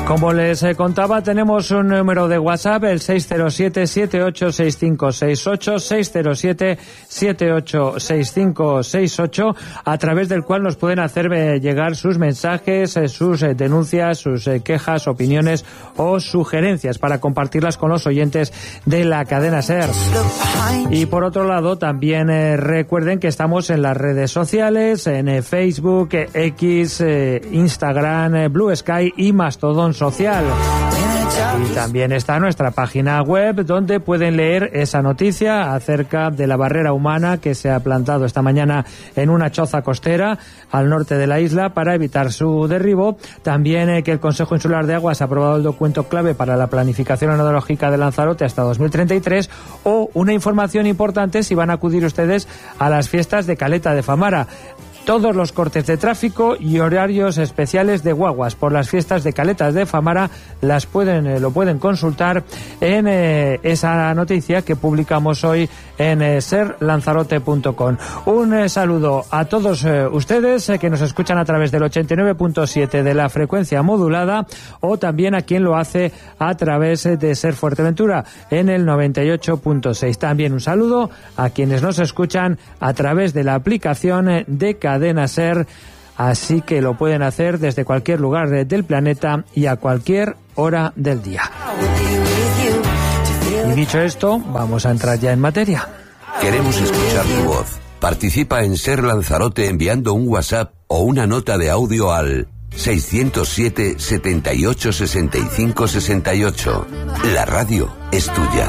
Como les contaba, tenemos un número de WhatsApp, el 607-786568, 607-786568, a través del cual nos pueden hacer llegar sus mensajes, sus denuncias, sus quejas, opiniones o sugerencias para compartirlas con los oyentes de la cadena SER. Y por otro lado, también recuerden que estamos en las redes sociales, en Facebook, X, Instagram, Blue Sky y Mastodon Social. Y también está nuestra página web, donde pueden leer esa noticia acerca de la barrera humana que se ha plantado esta mañana en una choza costera al norte de la isla para evitar su derribo. También que el Consejo Insular de Aguas ha aprobado el documento clave para la planificación hidrológica de Lanzarote hasta 2033, o una información importante si van a acudir ustedes a las fiestas de Caleta de Famara. Todos los cortes de tráfico y horarios especiales de guaguas por las fiestas de Caletas de Famara lo pueden consultar en esa noticia que publicamos hoy en serlanzarote.com. Un saludo a todos ustedes que nos escuchan a través del 89.7 de la frecuencia modulada, o también a quien lo hace a través de Ser Fuerteventura en el 98.6. También un saludo a quienes nos escuchan a través de la aplicación de Cadena SER, así que lo pueden hacer desde cualquier lugar del planeta y a cualquier hora del día. Y dicho esto, vamos a entrar ya en materia. Queremos escuchar tu voz. Participa en Ser Lanzarote enviando un WhatsApp o una nota de audio al 607 78 65 68. La radio es tuya.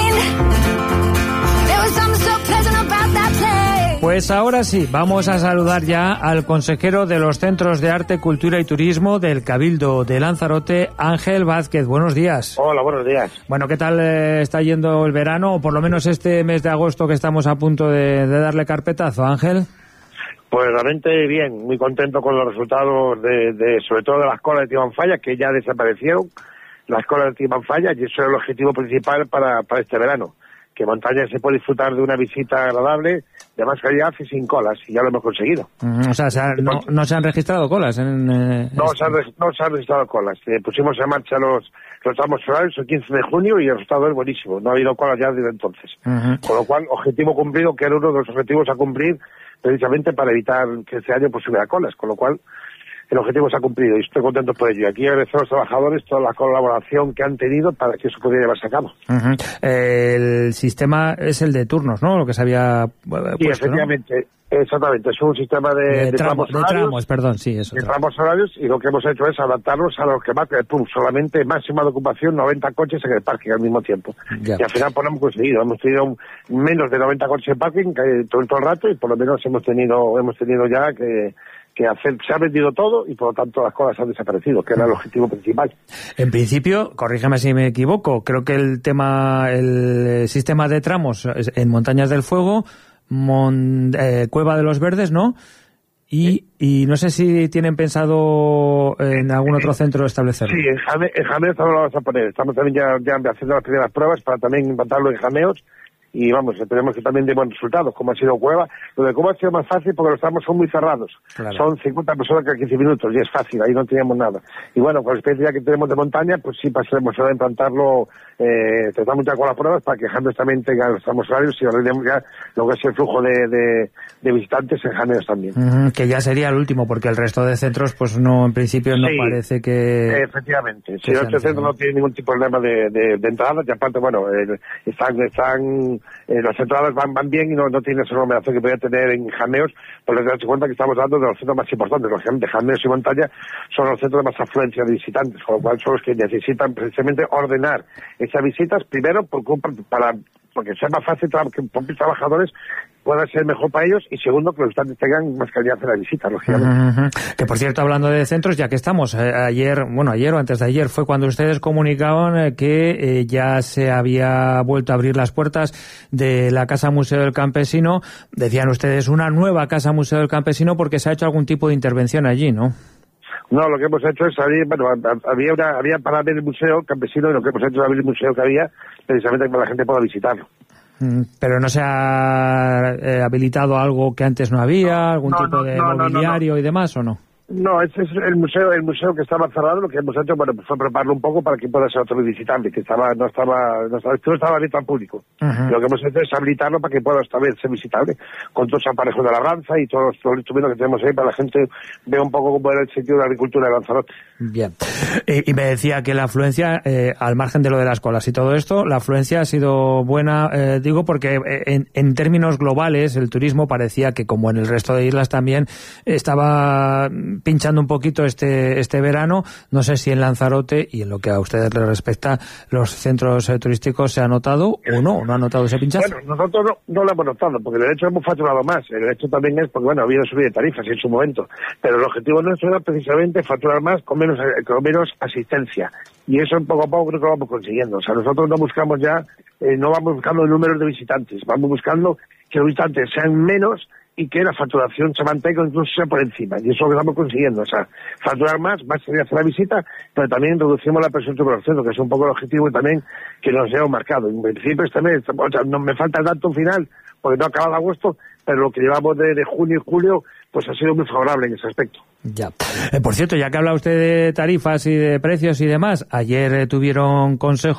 Pues ahora sí, vamos a saludar ya al consejero de los Centros de Arte, Cultura y Turismo del Cabildo de Lanzarote, Ángel Vázquez. Buenos días. Hola, buenos días. Bueno, ¿qué tal está yendo el verano, o por lo menos este mes de agosto que estamos a punto de darle carpetazo, Ángel? Pues realmente bien, muy contento con los resultados sobre todo de las colas de Timanfaya, que ya desaparecieron, las colas de Timanfaya, y eso es el objetivo principal para este verano. Que montaña se puede disfrutar de una visita agradable, de más calidad y sin colas, y ya lo hemos conseguido. O sea, no se han registrado colas. No se han registrado colas. Pusimos en marcha los tramos horarios el 15 de junio y el resultado es buenísimo. No ha habido colas ya desde entonces. Con lo cual, objetivo cumplido, que era uno de los objetivos a cumplir, precisamente para evitar que este año pues hubiera colas. Con lo cual, el objetivo se ha cumplido y estoy contento por ello. Aquí agradecer a los trabajadores toda la colaboración que han tenido para que eso pudiera llevarse a cabo. El sistema es el de turnos, ¿no? Lo que se había puesto, sí, efectivamente, ¿no? Exactamente. Es un sistema de tramos horarios. De tramos horarios, y lo que hemos hecho es adaptarlos a los que marca el PUB. Solamente máxima de ocupación, 90 coches en el parking al mismo tiempo. Ya. Y al final pues lo hemos conseguido. Hemos tenido menos de 90 coches en parking todo el rato, y por lo menos hemos tenido ya que se ha vendido todo, y por lo tanto las colas han desaparecido, que era el objetivo principal. En principio, corrígeme si me equivoco, creo que el sistema de tramos en Montañas del Fuego, Cueva de los Verdes, ¿no? Y no sé si tienen pensado en algún otro centro establecerlo. Sí, en Jameos también lo vamos a poner. Estamos también ya haciendo las primeras pruebas para también implantarlo en Jameos. Y vamos, esperemos que también dé buenos resultados, como ha sido Cueva. Lo de Cueva ha sido más fácil porque los tramos son muy cerrados. Claro. Son 50 personas cada 15 minutos y es fácil, ahí no teníamos nada. Y bueno, con la experiencia que tenemos de montaña, pues sí pasaremos a implantarlo, tratamos ya con las pruebas para que Jameos también tenga los tramos horarios y ordenemos ya lo que es el flujo de visitantes en Jameos también. Que ya sería el último, porque el resto de centros, pues no, en principio no parece que... Efectivamente, si este centro no tiene ningún tipo de problema de entrada, y aparte, bueno, las entradas van bien y no tiene esa numeración que podía tener en Jameos, pues les das cuenta que estamos hablando de los centros más importantes. Lógicamente, Jameos y Montaña son los centros de más afluencia de visitantes, con lo cual son los que necesitan precisamente ordenar esas visitas, primero porque sea más fácil que propios trabajadores pueda ser mejor para ellos, y segundo, que los visitantes tengan más calidad en la visita, lógicamente. Que por cierto, hablando de centros, ya que estamos, ayer o antes de ayer fue cuando ustedes comunicaban que ya se había vuelto a abrir las puertas de la Casa Museo del Campesino. Decían ustedes una nueva Casa Museo del Campesino porque se ha hecho algún tipo de intervención allí, ¿no? No, lo que hemos hecho es había para ver el museo campesino, y lo que hemos hecho es abrir el museo que había precisamente para que la gente pueda visitarlo. Pero no se ha habilitado algo que antes no había, algún tipo de mobiliario y demás, ¿o no? No, este es el museo que estaba cerrado. Lo que hemos hecho, bueno, pues fue prepararlo un poco para que pueda ser otro visitante, que no estaba abierto al público. Lo que hemos hecho es habilitarlo para que pueda esta vez ser visitable, con todos los aparejos de labranza y todos los instrumentos que tenemos ahí, para la gente vea un poco cómo era el sentido de la agricultura de Lanzarote. Bien. Y me decía que la afluencia, al margen de lo de las colas y todo esto, la afluencia ha sido buena, digo, porque en términos globales el turismo parecía que, como en el resto de islas también, estaba pinchando un poquito este verano. No sé si en Lanzarote, y en lo que a ustedes les respecta, los centros turísticos se ha notado o no ha notado ese pinchazo. Bueno, nosotros no lo hemos notado, porque de hecho hemos facturado más. El hecho también es porque, bueno, ha habido subida de tarifas en su momento, pero el objetivo nuestro era precisamente facturar más con menos asistencia, y eso poco a poco creo que lo vamos consiguiendo. O sea, nosotros no buscamos ya, no vamos buscando números de visitantes, vamos buscando que los visitantes sean menos y que la facturación se mantenga, incluso sea por encima, y eso es lo que estamos consiguiendo. O sea, facturar más sería hacer la visita, pero también reducimos la presión sobre los centros, que es un poco el objetivo y también que nos hemos marcado. En principio este mes, o sea, no me falta tanto final, porque no ha acabado agosto, pero lo que llevamos de junio y julio, pues ha sido muy favorable en ese aspecto. Ya. Por cierto, ya que habla usted de tarifas y de precios y demás, ayer tuvieron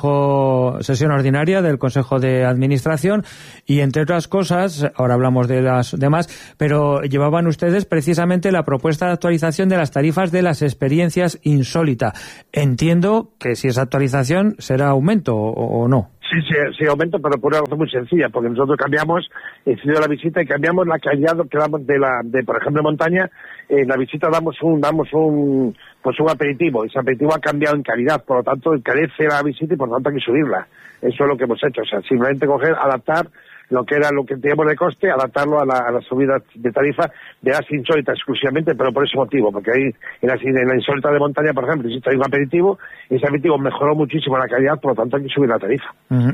sesión ordinaria del Consejo de Administración y, entre otras cosas, ahora hablamos de las demás, pero llevaban ustedes precisamente la propuesta de actualización de las tarifas de las experiencias insólita. Entiendo que si es actualización será aumento o no. Sí, aumento, pero por una razón muy sencilla, porque nosotros cambiamos el sitio de la visita y cambiamos la calidad que damos de por ejemplo, montaña. En la visita damos un aperitivo, y ese aperitivo ha cambiado en calidad, por lo tanto encarece la visita y por lo tanto hay que subirla. Eso es lo que hemos hecho, o sea, simplemente adaptar lo que teníamos de coste, adaptarlo a la subida de tarifa de las insólitas exclusivamente, pero por ese motivo, porque ahí en la insólita de montaña, por ejemplo, existe un aperitivo, y ese aperitivo mejoró muchísimo la calidad, por lo tanto hay que subir la tarifa.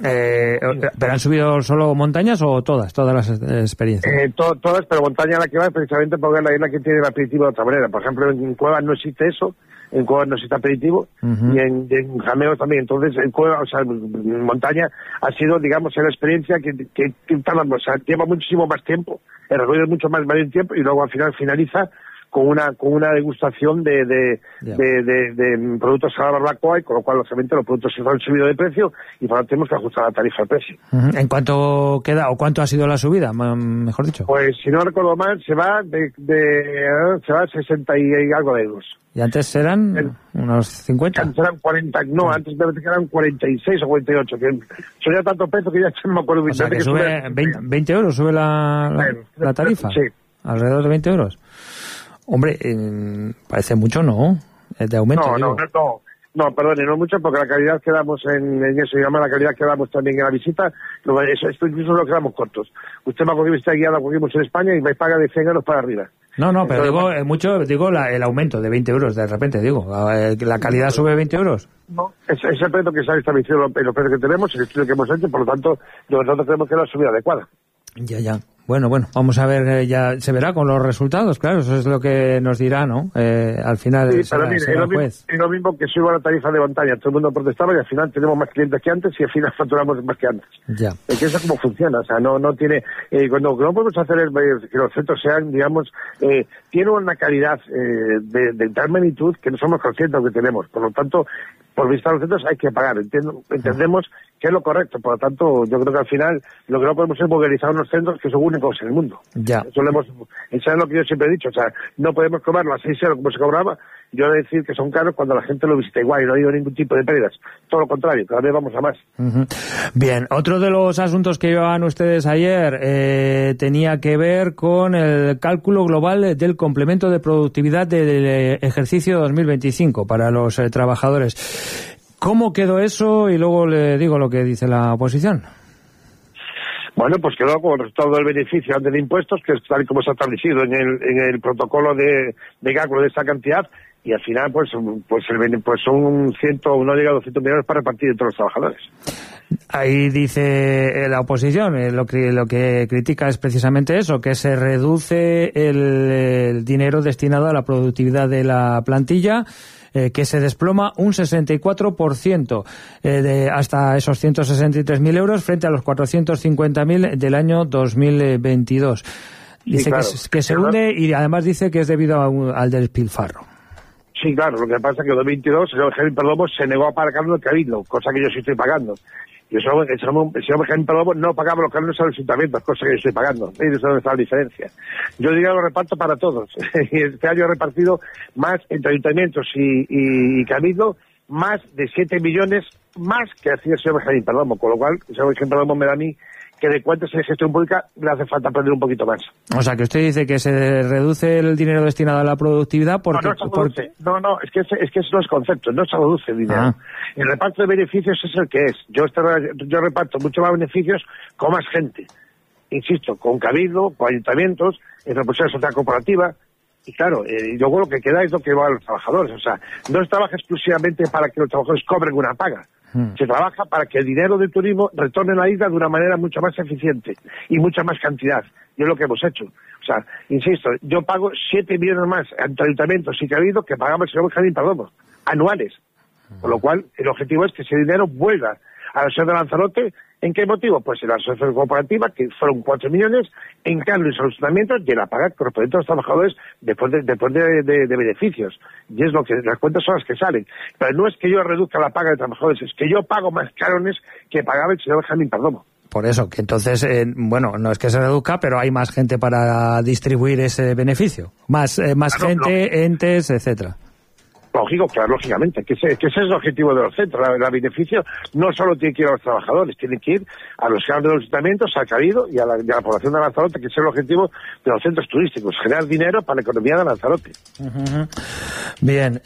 ¿Pero han subido solo montañas o todas las experiencias? Todas, pero montaña la que va precisamente porque es la isla que tiene el aperitivo de otra manera. Por ejemplo, en Cuevas no existe eso, en Cuevas no existe aperitivo, y en Jameos también. Entonces, en Cuevas, o sea, en montaña ha sido, digamos, la experiencia que lleva muchísimo más tiempo, el recorrido es mucho más tiempo, y luego al final finaliza con una degustación de productos a la barbacoa, y con lo cual, lógicamente, los productos se han subido de precio y por lo tanto tenemos que ajustar la tarifa al precio. ¿En cuánto queda o cuánto ha sido la subida, mejor dicho? Pues, si no recuerdo mal, se va a 60 y algo de euros. ¿Y antes eran unos 50? Antes eran 40, no, antes me parece que eran 46 o 48, que son ya tanto peso que ya no me acuerdo. O sea, que sube 20 euros, sube la tarifa. Sí. Alrededor de 20 euros. Hombre, parece mucho, ¿no? De aumento. No, perdone, no mucho, porque la calidad que damos en eso, llama la calidad que damos también en la visita, esto incluso lo quedamos cortos. Usted va a cualquier visita guiada, cualquier museo en España, y me paga de 100 euros para arriba. No, pero digo el aumento de 20 euros, de repente, ¿la calidad sube 20 euros? No, es el precio que se ha establecido en los precios que tenemos, el estudio que hemos hecho, por lo tanto, nosotros creemos que es la subida adecuada. Ya. Bueno, vamos a ver, ya se verá con los resultados, claro, eso es lo que nos dirá, ¿no? Al final sí, pero mire, es lo mismo que suba la tarifa de montaña, todo el mundo protestaba y al final tenemos más clientes que antes y al final facturamos más que antes. Ya. Es que eso es como funciona, o sea, no tiene, cuando lo que no podemos hacer es que los centros sean, digamos, tienen una calidad de tal magnitud que no somos conscientes de que tenemos, por lo tanto, por visitar los centros hay que pagar, entendemos que es lo correcto, por lo tanto, yo creo que al final lo que no podemos es vulgarizar unos centros que son únicos en el mundo. Ya. Eso es lo que yo siempre he dicho, o sea, no podemos cobrarlo a 6 euros como se cobraba, yo he de decir que son caros cuando la gente lo visita igual y no ha habido ningún tipo de pérdidas, todo lo contrario, cada vez vamos a más. Bien, otro de los asuntos que llevaban ustedes ayer tenía que ver con el cálculo global del complemento de productividad del ejercicio 2025 para los trabajadores. ¿Cómo quedó eso? Y luego le digo lo que dice la oposición. Bueno, pues quedó como resultado del beneficio antes de impuestos, que es tal y como se ha establecido en el protocolo de cálculo de esa cantidad, y al final pues son no llega a 200 millones para repartir entre los trabajadores. Ahí dice la oposición, lo que critica es precisamente eso, que se reduce el dinero destinado a la productividad de la plantilla, que se desploma un 64% hasta esos 163.000 euros frente a los 450.000 del año 2022. Dice que se hunde y además dice que es debido al despilfarro. Sí, claro, lo que pasa es que en 2022 el señor Jaime Perdomo se negó a pagar el cabildo, cosa que yo sí estoy pagando. Y el señor Jaime Perdomo no pagaba los cánones a los ayuntamientos, cosa que yo estoy pagando. Y eso es donde está la diferencia. Yo diría lo reparto para todos. Y este año he repartido más entre ayuntamientos y cabildo, más de 7 millones más que hacía el señor Jaime Perdomo, con lo cual el señor Jaime Perdomo me da a mí que de cuentas de gestión pública le hace falta aprender un poquito más. O sea, que usted dice que se reduce el dinero destinado a la productividad porque... No, es que eso no es concepto, no se reduce el dinero. El reparto de beneficios es el que es. Yo reparto mucho más beneficios con más gente. Insisto, con cabildo, con ayuntamientos, en la posibilidad social corporativa. Y claro, luego lo que queda es lo que va a los trabajadores. O sea, no se trabaja exclusivamente para que los trabajadores cobren una paga. Se trabaja para que el dinero del turismo retorne a la isla de una manera mucho más eficiente y mucha más cantidad. Y es lo que hemos hecho. O sea, insisto, yo pago 7 millones más entre ayuntamientos y cabildo que pagaba el señor Jaime Perdomo, anuales. Con lo cual, el objetivo es que ese dinero vuelva a la ciudad de Lanzarote. ¿En qué motivo? Pues en la asociación cooperativa, que fueron 4 millones, en cambio, los ayuntamientos y la paga correspondiente a los trabajadores después de beneficios. Y es lo que las cuentas son las que salen. Pero no es que yo reduzca la paga de trabajadores, es que yo pago más cánones que pagaba el señor Jaime Perdomo. Por eso, que entonces, no es que se reduzca, pero hay más gente para distribuir ese beneficio. Más gente, entes, etcétera. Lógicamente, que ese es el objetivo de los centros. El beneficio no solo tiene que ir a los trabajadores, tiene que ir a los de los ayuntamientos, al cabildo y a la población de Lanzarote, que es el objetivo de los centros turísticos, generar dinero para la economía de Lanzarote. Bien,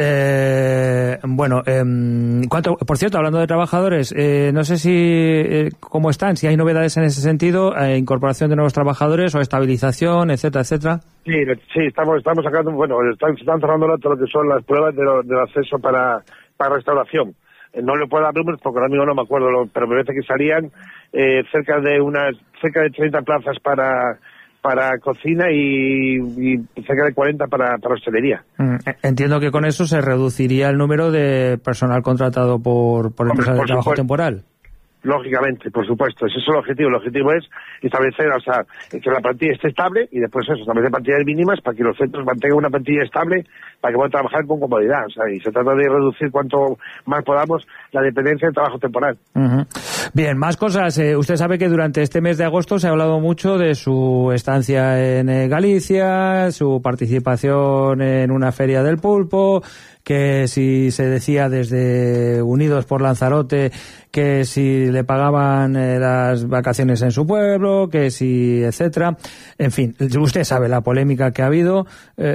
por cierto, hablando de trabajadores, no sé si cómo están, si hay novedades en ese sentido, incorporación de nuevos trabajadores o estabilización, etcétera, etcétera. Sí, estamos sacando, están cerrando todo lo que son las pruebas del acceso para restauración. No le puedo dar números porque ahora mismo no me acuerdo, pero me parece que salían cerca de 30 plazas para cocina y cerca de 40 para hostelería. Entiendo que con eso se reduciría el número de personal contratado por empresas de trabajo temporal. Lógicamente, por supuesto, ese es el objetivo. El objetivo es establecer, que la plantilla esté estable y después establecer plantillas mínimas para que los centros mantengan una plantilla estable para que puedan trabajar con comodidad. Y se trata de reducir cuanto más podamos la dependencia del trabajo temporal. Bien, más cosas. Usted sabe que durante este mes de agosto se ha hablado mucho de su estancia en Galicia, su participación en una feria del pulpo, que si se decía desde Unidos por Lanzarote que si le pagaban las vacaciones en su pueblo, que si, etcétera. En fin, usted sabe la polémica que ha habido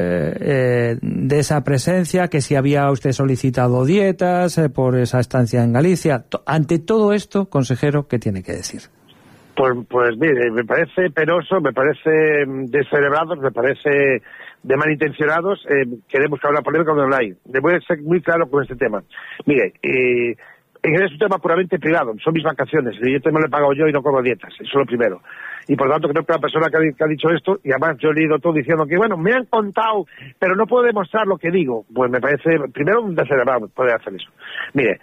de esa presencia, que si había usted solicitado dietas por esa estancia en Galicia. Ante todo esto, consejero, ¿qué tiene que decir? Pues mire, me parece penoso, me parece descerebrado, me parece de malintencionados. Queremos que hable la polémica cuando la hay. Le voy a ser muy claro con este tema. Mire, es un tema puramente privado, son mis vacaciones, y este me lo he pagado yo y no cobro dietas, eso es lo primero. Y por lo tanto creo que la persona que ha dicho esto, y además yo he leído todo diciendo que me han contado, pero no puedo demostrar lo que digo, pues me parece, primero, un descerebrado poder hacer eso. Mire,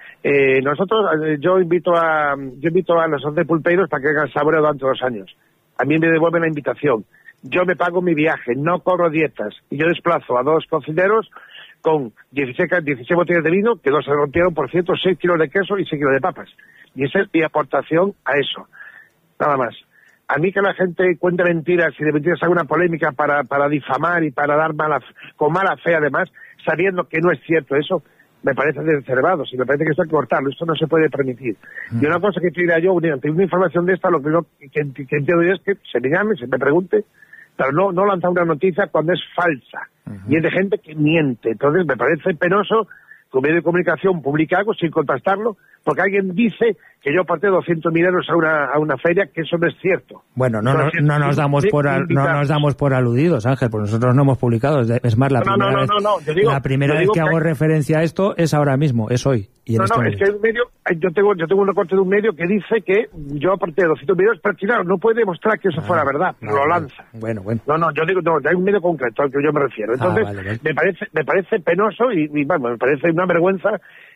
yo invito a los de pulpeiros para que hagan saboreo durante 2 años. A mí me devuelven la invitación. Yo me pago mi viaje, no cobro dietas, y yo desplazo a 2 cocineros con 16 botellas de vino, que 2 se rompieron, por cierto, 6 kilos de queso y 6 kilos de papas. Y esa es mi aportación a eso. Nada más. A mí que la gente cuente mentiras y de mentiras haga una polémica para difamar y para dar con mala fe, además, sabiendo que no es cierto eso, me parece descerebrado, y me parece que esto hay que cortarlo, esto no se puede permitir. Y una cosa que diría yo, ante una información de esta, lo primero que entiendo yo es que se me llame, se me pregunte, pero no lanzar una noticia cuando es falsa. Y es de gente que miente. Entonces me parece penoso que un medio de comunicación publique algo sin contrastarlo, porque alguien dice que yo aporté 200.000 euros a una feria, que eso no es cierto. Bueno, no nos damos por aludidos, Ángel, porque nosotros no hemos publicado. Es más, la primera vez que hago referencia a esto es ahora mismo, es hoy. Y es que hay un medio, yo tengo un recorte de un medio que dice que yo aporté 200.000 euros, pero claro, no puede demostrar que eso fuera verdad, lo lanza. Bueno. Yo digo, hay un medio concreto al que yo me refiero. Entonces, vale. Me parece penoso y me parece una vergüenza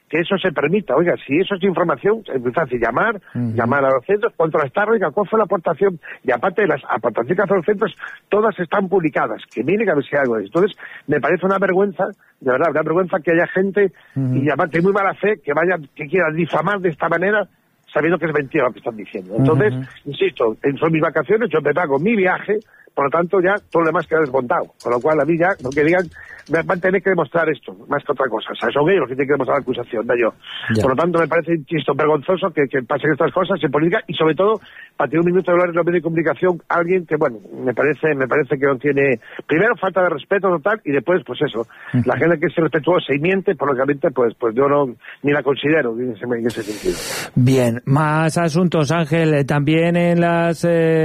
que eso se permita. Oiga, si eso es información, es muy fácil llamar a los centros, contrastar, oiga, ¿cuál fue la aportación? Y aparte de las aportaciones que hacen los centros, todas están publicadas, que miren a ver si hay algo de eso. Entonces, me parece una vergüenza, de verdad, una vergüenza que haya gente, y aparte de muy mala fe, que quiera difamar de esta manera, sabiendo que es mentira lo que están diciendo. Entonces, insisto, son mis vacaciones, yo me pago mi viaje, por lo tanto ya todo lo demás queda desmontado. Con lo cual a mí ya, lo que digan, van a tener que demostrar esto, más que otra cosa. O sea, son ellos los que tienen que demostrar la acusación, no yo. Ya. Por lo tanto, me parece, insisto, vergonzoso que pasen estas cosas en política y sobre todo, para tener un minuto de hablar en los medios de comunicación, alguien que, bueno, me parece que no tiene, primero, falta de respeto total y después, pues eso, la gente que es respetuosa y miente, por lógicamente, pues yo no, ni la considero en ese sentido. Bien, más asuntos, Ángel. También en las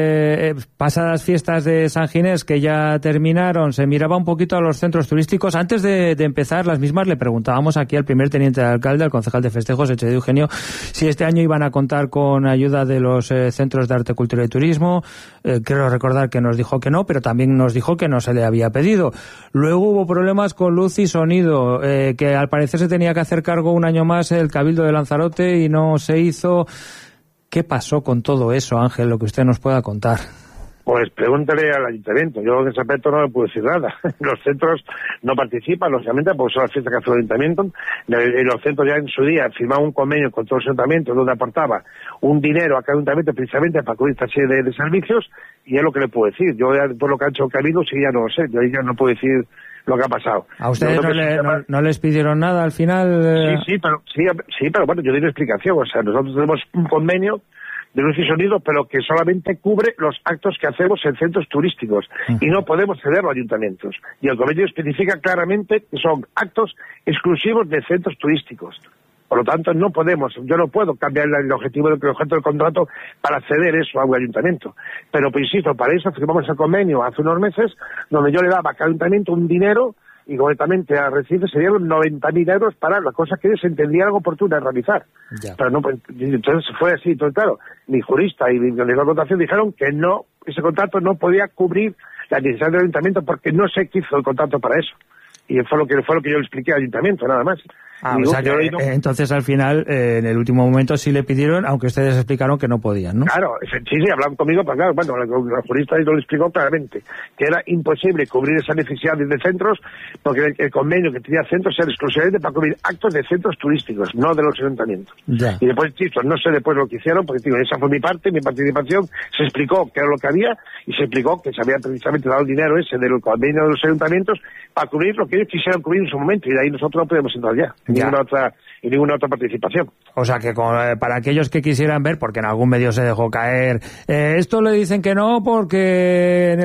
pasadas fiestas de San Ginés, que ya terminaron, se miraba un poquito a los centros turísticos. Antes de empezar las mismas, le preguntábamos aquí al primer teniente de alcalde, al concejal de festejos, Echedio Eugenio, si este año iban a contar con ayuda de los centros de arte, cultura y turismo. Quiero recordar que nos dijo que no, pero también nos dijo que no se le había pedido. Luego hubo problemas con luz y sonido, que al parecer se tenía que hacer cargo un año más el Cabildo de Lanzarote y no se hizo. ¿Qué pasó con todo eso, Ángel, lo que usted nos pueda contar? Pues pregúntale al ayuntamiento. Yo en ese aspecto no le puedo decir nada. Los centros no participan, lógicamente, porque son las fiestas que hace el ayuntamiento. Y los centros ya en su día firmaban un convenio con todos los ayuntamientos donde aportaba un dinero a cada ayuntamiento precisamente para cubrir esta serie de servicios, y es lo que le puedo decir. Yo, por lo que ha hecho el Cabildo, sí, ya no lo sé. Yo ya no puedo decir lo que ha pasado. ¿A ustedes no les pidieron nada al final? Sí, pero bueno, yo di una explicación. O sea, nosotros tenemos un convenio de luz y sonido, pero que solamente cubre los actos que hacemos en centros turísticos y no podemos cederlo a ayuntamientos. Y el convenio especifica claramente que son actos exclusivos de centros turísticos. Por lo tanto, no podemos, yo no puedo cambiar el objeto del contrato para ceder eso a un ayuntamiento. Pero, pues insisto, para eso firmamos el convenio hace unos meses, donde yo le daba a cada ayuntamiento un dinero, y concretamente a Recife se dieron 90.000 euros para las cosas que ellos entendían oportunas realizar. Ya. Pero no, entonces fue así, entonces claro, mi jurista y mi contratación dijeron que no, ese contrato no podía cubrir la necesidad del ayuntamiento porque no se hizo el contrato para eso. Y fue lo que yo le expliqué al ayuntamiento, nada más. O sea que, entonces al final, en el último momento sí le pidieron, aunque ustedes explicaron que no podían, ¿no? Claro, sí, hablaron conmigo, pero claro, bueno, la jurista lo explicó claramente, que era imposible cubrir esas necesidades de centros, porque el convenio que tenía centros era exclusivamente para cubrir actos de centros turísticos, no de los ayuntamientos. Ya. Y después, no sé después lo que hicieron, porque digo, esa fue mi participación, se explicó qué era lo que había, y se explicó que se había precisamente dado el dinero ese del convenio de los ayuntamientos para cubrir lo que ellos quisieran cubrir en su momento, y de ahí nosotros no podemos entrar ya. Ninguna otra participación. O sea que para aquellos que quisieran ver, porque en algún medio se dejó caer, esto le dicen que no porque en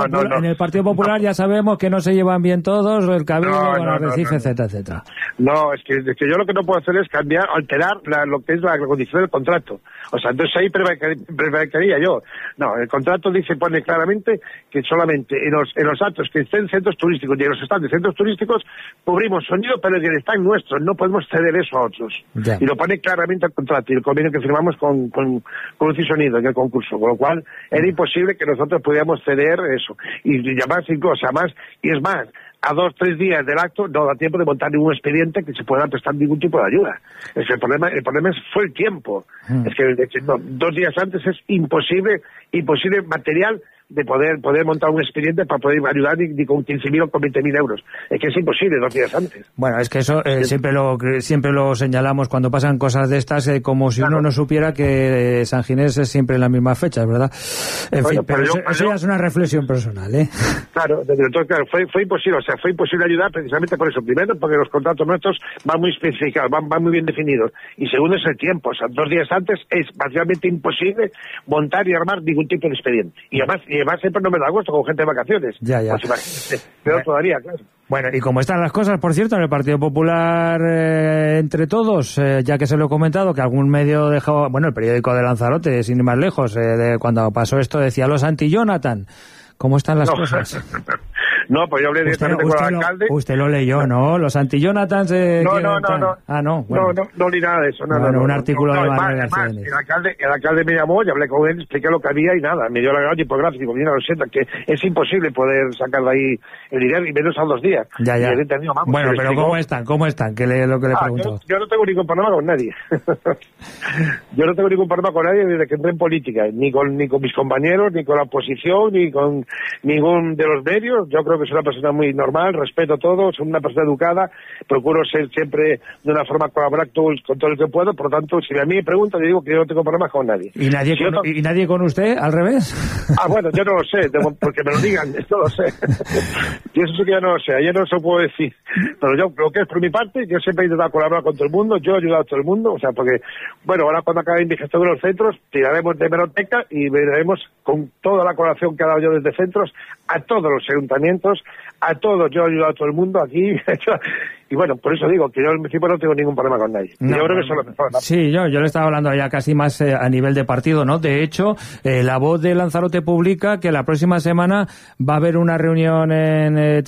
el Partido Popular ya sabemos que no se llevan bien todos, el Cabildo, Recife, etcétera. No, es que yo lo que no puedo hacer es alterar lo que es la condición del contrato. O sea, entonces ahí prevaricaría yo. No, el contrato pone claramente que solamente en los actos que estén centros turísticos y en los stands de centros turísticos cubrimos sonido, pero en el stand nuestro no podemos ceder eso a otros. Ya. Y lo pone claramente el contrato y el convenio que firmamos con luz y sonido en el concurso, con lo cual era imposible que nosotros pudiéramos ceder eso. Y además, y es más, a 2-3 días del acto no da tiempo de montar ningún expediente que se pueda prestar ningún tipo de ayuda. Es que el problema fue el tiempo. Es que 2 días antes es imposible material de poder montar un expediente para poder ayudar ni con 15.000 o con 20.000 euros. Es que es imposible 2 días antes. Bueno, es que eso siempre lo señalamos cuando pasan cosas de estas, como si uno no supiera que San Ginés es siempre en las mismas fechas, ¿verdad? En fin, pero eso ya es una reflexión personal, ¿eh? Claro, entonces, claro, fue imposible, fue imposible ayudar precisamente por eso. Primero, porque los contratos nuestros van muy especificados, van muy bien definidos. Y segundo, es el tiempo. O sea, 2 días antes es básicamente imposible montar y armar ningún tipo de expediente. Y además siempre no me da gusto con gente de vacaciones. Ya. Pues peor todavía, claro. Bueno, y como están las cosas, por cierto, en el Partido Popular, entre todos, ya que se lo he comentado, que algún medio dejó, el periódico de Lanzarote, sin ir más lejos, cuando pasó esto decía los anti-Jonathan. ¿Cómo están las cosas? No, pues yo hablé directamente con el alcalde. Usted lo leyó, ¿no? Los anti-Jonathans... No. Ah, no. Bueno. No leí nada de eso. No, un artículo de Manuel García. El alcalde me llamó, y hablé con él, expliqué lo que había y nada. Me dio la gran tipográfica. Digo, mira, lo siento, que es imposible poder sacar de ahí el dinero y menos a 2 días. Ya. Bueno, pero ¿cómo están? ¿Qué lo que le pregunto? Yo no tengo ningún problema con nadie. Yo no tengo ningún problema con nadie desde que entré en política. Ni con mis compañeros, ni con la oposición, ni con ningún de los medios. Yo creo que soy una persona muy normal, respeto todo, soy una persona educada, procuro ser siempre de una forma colaborar con todo el que puedo, por lo tanto, si a mí me preguntan, yo digo que yo no tengo problemas con nadie. ¿Y nadie con usted, al revés? Bueno, yo no lo sé, porque me lo digan, no lo sé. Y eso sí que yo no lo sé, yo no se lo puedo decir. Pero yo, lo que es por mi parte, yo siempre he intentado colaborar con todo el mundo, yo he ayudado a todo el mundo, o sea, porque, bueno, ahora cuando acabe mi gestión de los centros, tiraremos de hemeroteca y veremos con toda la colaboración que he dado yo desde centros, a todos los ayuntamientos, a todos, yo he ayudado a todo el mundo aquí, y bueno, por eso digo que yo en principio no tengo ningún problema con nadie. Yo creo que eso es lo mejor, ¿no? Sí, yo le estaba hablando ya casi más a nivel de partido, ¿no? De hecho, La Voz de Lanzarote publica que la próxima semana va a haber una reunión en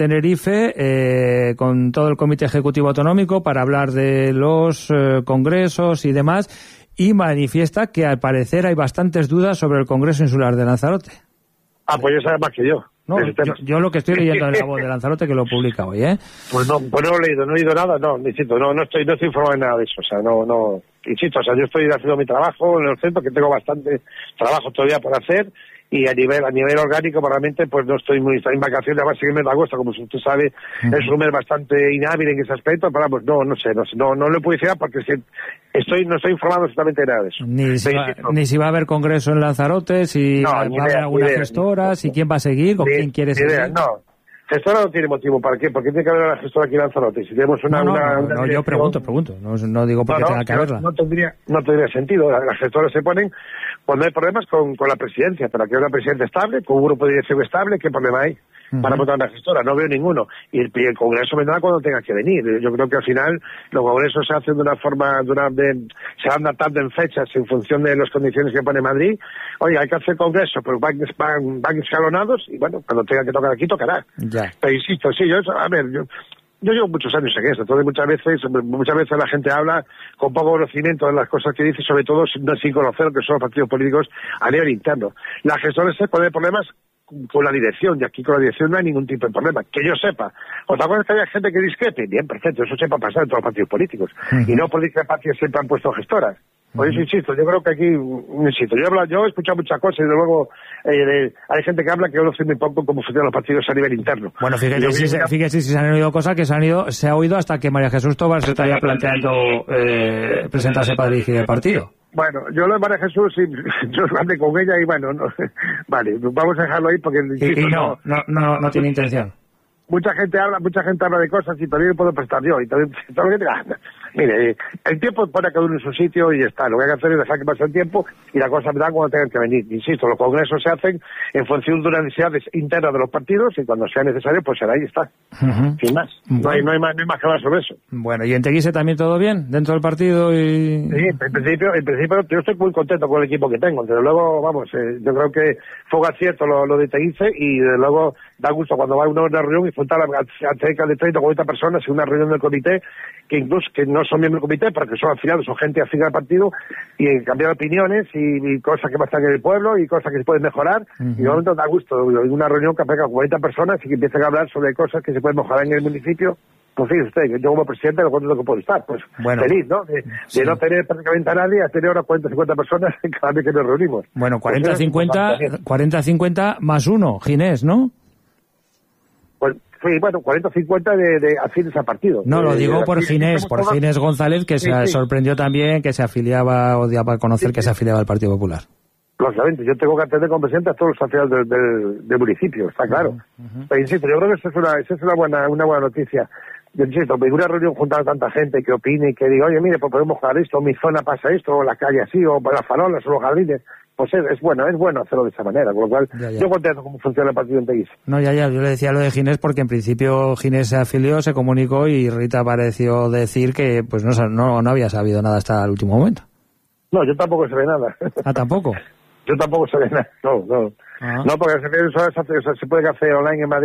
Tenerife con todo el Comité Ejecutivo Autonómico para hablar de los congresos y demás, y manifiesta que al parecer hay bastantes dudas sobre el Congreso Insular de Lanzarote. Pues ya sabes más que yo. No, yo lo que estoy leyendo en La Voz de Lanzarote, que lo publica hoy, ¿eh? Pues no he leído nada, insisto, no estoy informado de nada de eso, o sea, no, insisto, o sea, yo estoy haciendo mi trabajo en el centro, que tengo bastante trabajo todavía por hacer, y a nivel orgánico, realmente, pues no estoy en vacaciones, además el mes de agosto, como usted sabe, es un mes bastante inhábil en ese aspecto, pero pues no sé, no le puedo decir porque no estoy informado exactamente de nada de eso. Ni si va a haber congreso en Lanzarote, si va a haber alguna gestora, si quién va a seguir, con quién quiere seguir. No. Gestora no tiene motivo. ¿Para qué? ¿Por qué tiene que haber una gestora aquí en Lanzarote? Si tenemos una yo pregunto. No digo por qué tenga que haberla. No tendría sentido. Las gestoras se ponen cuando hay problemas con la presidencia. Para que haya una presidencia estable, con un grupo de dirección estable, ¿qué problema hay? Para votar una gestora, no veo ninguno. Y el Congreso vendrá cuando tenga que venir. Yo creo que al final los congresos se hacen de una forma, se van adaptando en fechas en función de las condiciones que pone Madrid. Oye, hay que hacer congreso, pero van escalonados y bueno, cuando tenga que tocar aquí, tocará. Ya. Pero insisto, sí, yo llevo muchos años en esto, entonces muchas veces la gente habla con poco conocimiento de las cosas que dice, sobre todo sin conocer lo que son los partidos políticos a nivel interno. Las gestoras se ponen problemas con la dirección, y aquí con la dirección no hay ningún tipo de problema, que yo sepa. Otra cosa es que haya gente que discrepe, bien, perfecto, eso sepa pasar en todos los partidos políticos, y no por discrepancias siempre han puesto gestoras. Por eso insisto, yo creo que aquí, yo he escuchado muchas cosas y de luego hay gente que habla que yo no sé muy poco cómo funcionan los partidos a nivel interno. Bueno, fíjese si se han oído cosas que se ha oído hasta que María Jesús Tobar se estaría planteando presentarse para dirigir el partido. Bueno, yo lo de María Jesús, sí, yo hablé con ella y bueno, vale, vamos a dejarlo ahí porque... Insisto, no tiene intención. Mucha gente habla de cosas y también puedo prestar yo. Y también, mire, el tiempo pone a cada uno en su sitio y ya está. Lo que hay que hacer es dejar que pase el tiempo y la cosa vendrá cuando tengan que venir. Insisto, los congresos se hacen en función de unas necesidades internas de los partidos y cuando sea necesario, pues será ahí está. Sin más. No hay más que hablar sobre eso. Bueno, ¿y en Teguise también todo bien? ¿Dentro del partido? Sí, en principio yo estoy muy contento con el equipo que tengo. Desde luego, vamos, yo creo que fue un acierto lo de Teguise y desde luego da gusto cuando va uno a una reunión y juntar a cerca de 30 o 40 personas en una reunión del comité que incluso que no son miembros del comité, pero que son afiliados, son gente afín al partido y cambiar opiniones y cosas que pasan en el pueblo y cosas que se pueden mejorar. Y de momento da gusto una reunión que aplica con 40 personas y que empiezan a hablar sobre cosas que se pueden mejorar en el municipio. Pues fíjese usted, que yo como presidente lo contento que puedo estar, pues bueno, feliz, ¿no? De no tener prácticamente a nadie, a tener ahora 40 o 50 personas cada vez que nos reunimos. Bueno, 40-50 más uno, Ginés, ¿no? Pues sí, bueno, 40 o 50 de afines a partido. No, lo digo por Ginés González, que se sorprendió también que se afiliaba, o dio a conocer que se afiliaba al Partido Popular. Lógicamente, yo tengo que atender como presidente a todos los afiliados del municipio, está claro. Pero insisto, yo creo que esa es una buena noticia. Yo insisto, una reunión juntar a tanta gente que opine y que diga, oye, mire, pues podemos jugar esto, en mi zona pasa esto, o la calle así, o las farolas, o los jardines. Pues es bueno hacerlo de esa manera, con lo cual yo contento cómo funciona el partido en Teguise. No, yo le decía lo de Ginés porque en principio Ginés se afilió, se comunicó y Rita pareció decir que pues no había sabido nada hasta el último momento. No, yo tampoco sabía nada. ¿Ah, tampoco? Yo tampoco sabía nada, no. No, porque se puede hacer online en Madrid,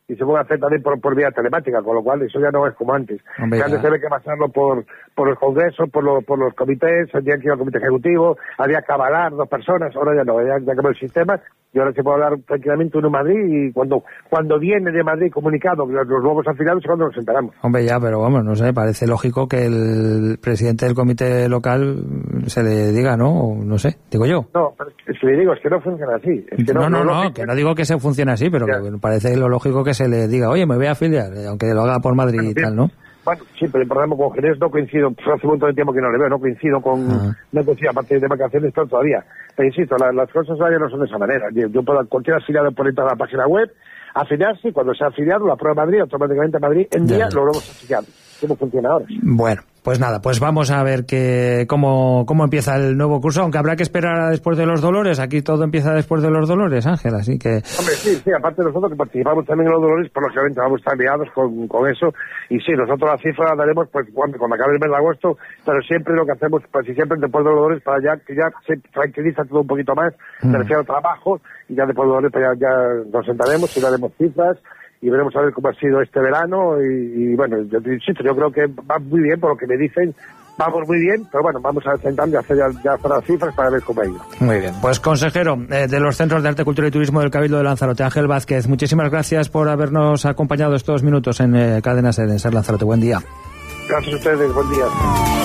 y se puede hacer también por vía telemática, con lo cual eso ya no es como antes. Antes se ve que pasarlo por los congresos, por los comités, había que ir al comité ejecutivo, había que avalar 2 personas, ahora ya no, ya cambió el sistema, y ahora se puede hablar tranquilamente uno en Madrid, y cuando viene de Madrid comunicado los nuevos afiliados es cuando nos enteramos. Hombre, ya, pero vamos, no sé, parece lógico que el presidente del comité local se le diga, ¿no? O no sé, digo yo. No, pero es que le digo, es que no funciona así. Es que que no digo que se funcione así, pero que parece lo lógico que se le diga, oye, me voy a afiliar, aunque lo haga por Madrid y tal, ¿no? Bueno, sí, pero por ejemplo con Jerez no coincido, hace un montón de tiempo que no le veo, no coincido, aparte de vacaciones todavía. Pero insisto, las cosas todavía no son de esa manera. Yo puedo, cualquier afiliado por entrar a la página web, afiliarse, y cuando sea afiliado, la prueba Madrid, automáticamente Madrid envía los nuevos afiliados. ¿Cómo funciona ahora? Bueno, pues nada, pues vamos a ver cómo empieza el nuevo curso, aunque habrá que esperar a después de los dolores. Aquí todo empieza después de los dolores, Ángel, así que... Hombre, sí, aparte de nosotros que participamos también en los dolores, por lógicamente vamos a estar liados con eso, y sí, nosotros la cifra la daremos pues cuando acabe el mes de agosto, pero siempre lo que hacemos, pues siempre después de los dolores, para que ya se tranquiliza todo un poquito más, se refiere al trabajo, y ya después de los dolores pues ya nos sentaremos y daremos cifras, y veremos a ver cómo ha sido este verano, y bueno, yo creo que va muy bien, por lo que me dicen, vamos muy bien, pero bueno, vamos a sentar y hacer ya las cifras para ver cómo ha ido. Muy bien, pues consejero de los Centros de Arte, Cultura y Turismo del Cabildo de Lanzarote, Ángel Vázquez, muchísimas gracias por habernos acompañado estos minutos en Cadena SER, en SER Lanzarote. Buen día. Gracias a ustedes, buen día.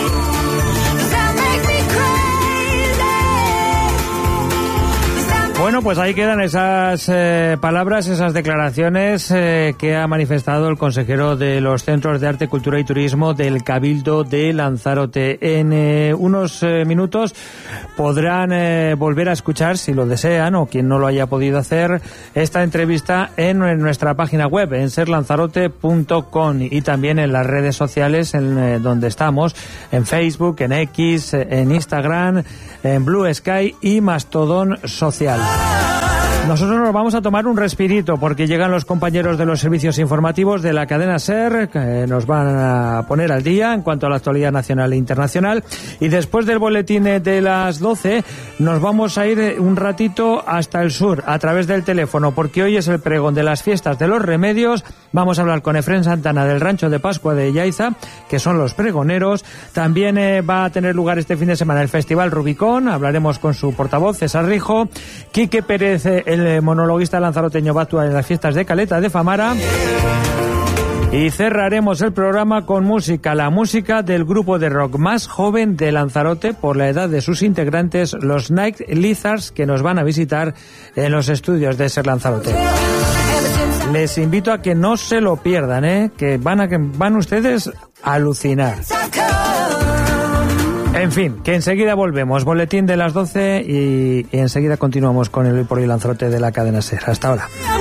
Bueno, pues ahí quedan esas palabras, esas declaraciones que ha manifestado el consejero de los Centros de Arte, Cultura y Turismo del Cabildo de Lanzarote. En unos minutos podrán volver a escuchar, si lo desean, o quien no lo haya podido hacer, esta entrevista en nuestra página web, en serlanzarote.com, y también en las redes sociales en donde estamos, en Facebook, en X, en Instagram, en Blue Sky y Mastodon Social. Nosotros nos vamos a tomar un respirito porque llegan los compañeros de los servicios informativos de la cadena SER, que nos van a poner al día en cuanto a la actualidad nacional e internacional, y después del boletín de las 12 nos vamos a ir un ratito hasta el sur a través del teléfono, porque hoy es el pregón de las fiestas de los Remedios. Vamos a hablar con Efrén Santana del Rancho de Pascua de Yaiza, que son los pregoneros. También va a tener lugar este fin de semana el Festival Rubicón, hablaremos con su portavoz César Rijo. Quique Pérez, el monologuista lanzaroteño, va a actuar en las fiestas de Caleta de Famara. Y cerraremos el programa con música, la música del grupo de rock más joven de Lanzarote por la edad de sus integrantes, los Night Lizards, que nos van a visitar en los estudios de SER Lanzarote. Les invito a que no se lo pierdan, que van ustedes a alucinar. En fin, que enseguida volvemos. Boletín de las 12 y enseguida continuamos con el Hoy por Hoy Lanzarote de la cadena SER. Hasta ahora.